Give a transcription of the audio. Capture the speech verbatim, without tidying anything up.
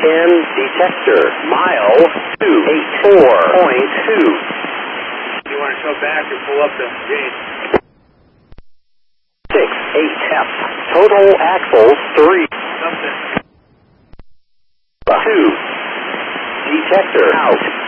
ten, detector, mile two eight four point two. You want to go back or pull up the gate? six eight F, total axles three. Something. two, detector out.